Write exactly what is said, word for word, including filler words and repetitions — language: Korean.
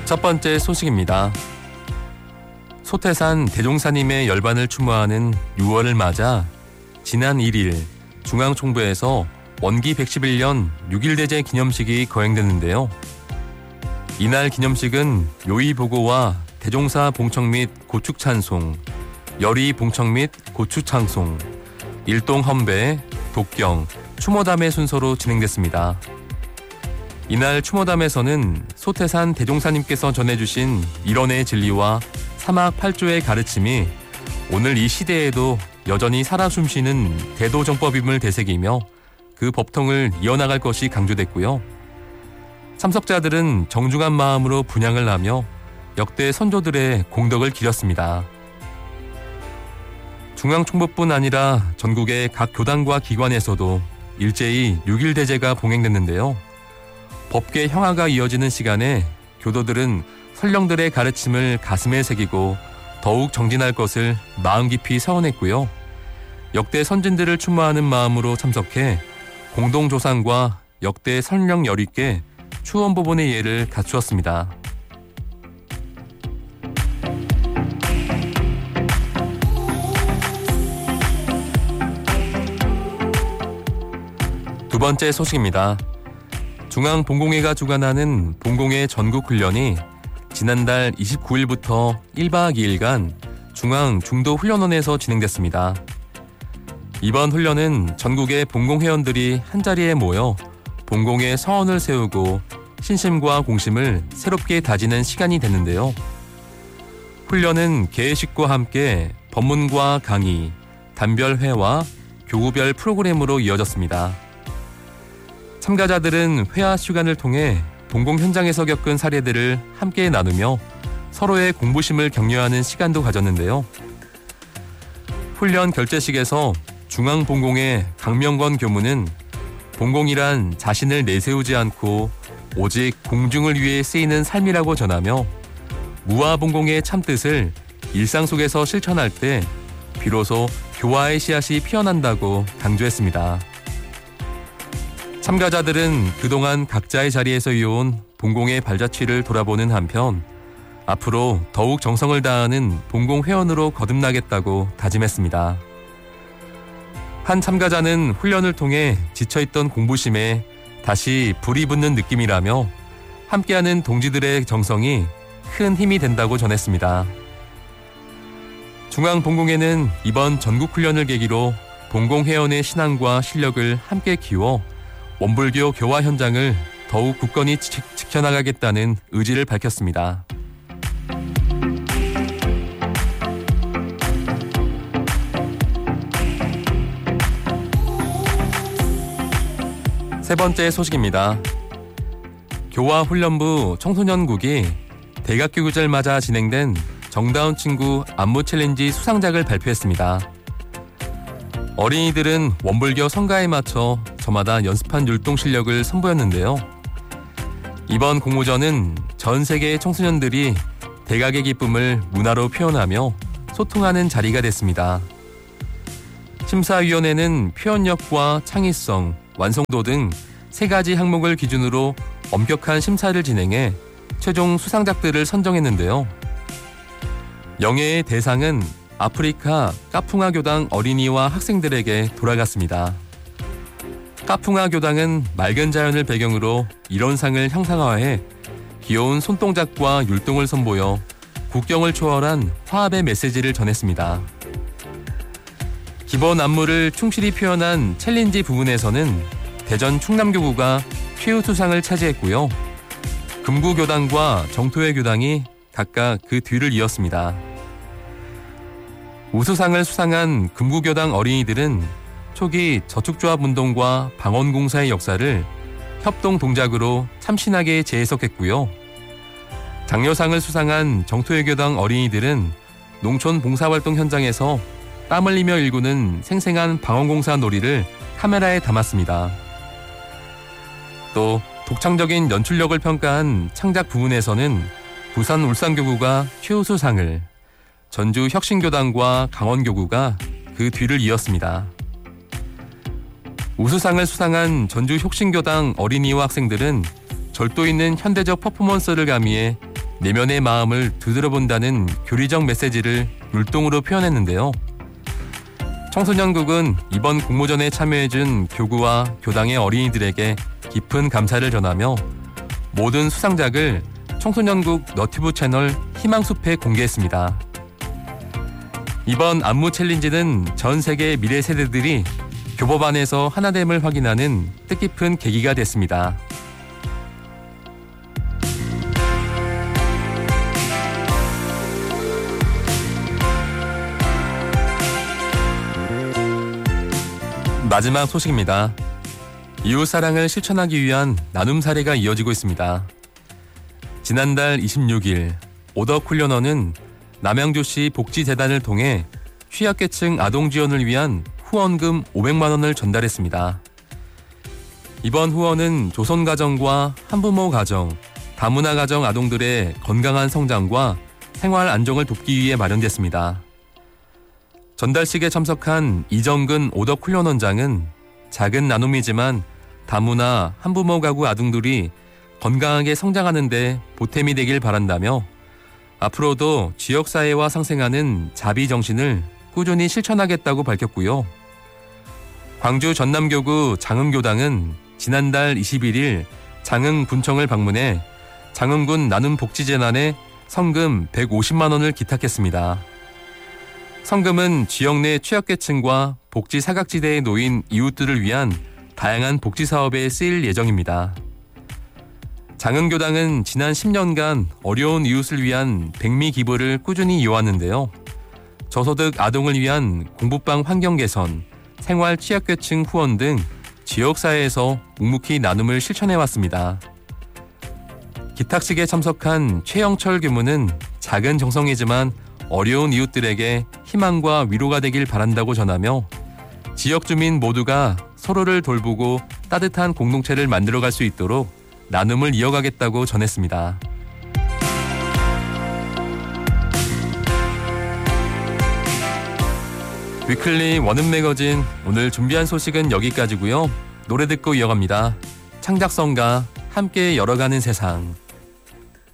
첫 번째 소식입니다. 소태산 대종사님의 열반을 추모하는 유월을 맞아 지난 일 일 중앙총부에서 원기 백십일 년 육일대제 기념식이 거행됐는데요. 이날 기념식은 요의보고와 대종사 봉청 및 고축찬송, 열의 봉청 및 고축창송, 일동헌배, 독경, 추모담의 순서로 진행됐습니다. 이날 추모담에서는 소태산 대종사님께서 전해주신 일원의 진리와 사막팔조의 가르침이 오늘 이 시대에도 여전히 살아 숨쉬는 대도정법임을 되새기며 그 법통을 이어나갈 것이 강조됐고요. 참석자들은 정중한 마음으로 분향을 하며 역대 선조들의 공덕을 기렸습니다. 중앙총부뿐 아니라 전국의 각 교단과 기관에서도 일제히 육일대제가 봉행됐는데요. 법계 형하가 이어지는 시간에 교도들은 선령들의 가르침을 가슴에 새기고 더욱 정진할 것을 마음 깊이 서원했고요. 역대 선진들을 추모하는 마음으로 참석해 공동조상과 역대 선령 열의께 추원보본의 예를 갖추었습니다. 두 번째 소식입니다. 중앙본공회가 주관하는 본공회 전국훈련이 지난달 이십구일부터 일 박 이 일간 중앙중도훈련원에서 진행됐습니다. 이번 훈련은 전국의 본공회원들이 한자리에 모여 본공의 서원을 세우고 신심과 공심을 새롭게 다지는 시간이 됐는데요. 훈련은 개회식과 함께 법문과 강의, 단별회와 교구별 프로그램으로 이어졌습니다. 참가자들은 회화 시간을 통해 본공 현장에서 겪은 사례들을 함께 나누며 서로의 공부심을 격려하는 시간도 가졌는데요. 훈련 결제식에서 중앙본공의 강명건 교무는 본공이란 자신을 내세우지 않고 오직 공중을 위해 쓰이는 삶이라고 전하며 무아본공의 참뜻을 일상 속에서 실천할 때 비로소 교화의 씨앗이 피어난다고 강조했습니다. 참가자들은 그동안 각자의 자리에서 이어온 본공의 발자취를 돌아보는 한편 앞으로 더욱 정성을 다하는 본공 회원으로 거듭나겠다고 다짐했습니다. 한 참가자는 훈련을 통해 지쳐있던 공부심에 다시 불이 붙는 느낌이라며 함께하는 동지들의 정성이 큰 힘이 된다고 전했습니다. 중앙본공회는 이번 전국훈련을 계기로 본공 회원의 신앙과 실력을 함께 키워 원불교 교화 현장을 더욱 굳건히 지, 지켜나가겠다는 의지를 밝혔습니다. 세 번째 소식입니다. 교화훈련부 청소년국이 대각교구절 맞아 진행된 정다운 친구 안무 챌린지 수상작을 발표했습니다. 어린이들은 원불교 성가에 맞춰 저마다 연습한 율동 실력을 선보였는데요. 이번 공모전은 전 세계의 청소년들이 대각의 기쁨을 문화로 표현하며 소통하는 자리가 됐습니다. 심사위원회는 표현력과 창의성, 완성도 등 세 가지 항목을 기준으로 엄격한 심사를 진행해 최종 수상작들을 선정했는데요. 영예의 대상은 아프리카 까풍아 교당 어린이와 학생들에게 돌아갔습니다. 까풍아 교당은 맑은 자연을 배경으로 이론상을 형상화해 귀여운 손동작과 율동을 선보여 국경을 초월한 화합의 메시지를 전했습니다. 기본 안무를 충실히 표현한 챌린지 부분에서는 대전 충남교구가 최우수상을 차지했고요. 금구교당과 정토회 교당이 각각 그 뒤를 이었습니다. 우수상을 수상한 금구교당 어린이들은 초기 저축조합운동과 방언공사의 역사를 협동 동작으로 참신하게 재해석했고요. 장려상을 수상한 정토회교당 어린이들은 농촌 봉사활동 현장에서 땀 흘리며 일구는 생생한 방언공사 놀이를 카메라에 담았습니다. 또 독창적인 연출력을 평가한 창작 부문에서는 부산 울산교구가 최우수상을, 전주 혁신교당과 강원교구가 그 뒤를 이었습니다. 우수상을 수상한 전주 혁신교당 어린이와 학생들은 절도 있는 현대적 퍼포먼스를 가미해 내면의 마음을 되돌아본다는 교리적 메시지를 율동으로 표현했는데요. 청소년국은 이번 공모전에 참여해준 교구와 교당의 어린이들에게 깊은 감사를 전하며 모든 수상작을 청소년국 너튜브 채널 희망숲에 공개했습니다. 이번 안무 챌린지는 전 세계 미래 세대들이 교법 안에서 하나됨을 확인하는 뜻깊은 계기가 됐습니다. 마지막 소식입니다. 이웃사랑을 실천하기 위한 나눔 사례가 이어지고 있습니다. 지난달 이십육일 오덕훈련원은 남양주시 복지재단을 통해 취약계층 아동 지원을 위한 후원금 오백만 원을 전달했습니다. 이번 후원은 조선가정과 한부모 가정, 다문화 가정 아동들의 건강한 성장과 생활 안정을 돕기 위해 마련됐습니다. 전달식에 참석한 이정근 오덕훈련원장은 작은 나눔이지만 다문화 한부모 가구 아동들이 건강하게 성장하는 데 보탬이 되길 바란다며 앞으로도 지역사회와 상생하는 자비 정신을 꾸준히 실천하겠다고 밝혔고요. 광주 전남교구 장흥교당은 지난달 이십일일 장흥군청을 방문해 장흥군 나눔복지재단에 성금 백오십만 원을 기탁했습니다. 성금은 지역 내 취약계층과 복지 사각지대에 놓인 이웃들을 위한 다양한 복지사업에 쓰일 예정입니다. 장흥교당은 지난 십 년간 어려운 이웃을 위한 백미 기부를 꾸준히 이어왔는데요. 저소득 아동을 위한 공부방 환경 개선, 생활 취약계층 후원 등 지역사회에서 묵묵히 나눔을 실천해왔습니다. 기탁식에 참석한 최영철 교무는 작은 정성이지만 어려운 이웃들에게 희망과 위로가 되길 바란다고 전하며 지역 주민 모두가 서로를 돌보고 따뜻한 공동체를 만들어갈 수 있도록 나눔을 이어가겠다고 전했습니다. 위클리 원음 매거진 오늘 준비한 소식은 여기까지고요. 노래 듣고 이어갑니다. 창작성가 함께 열어가는 세상.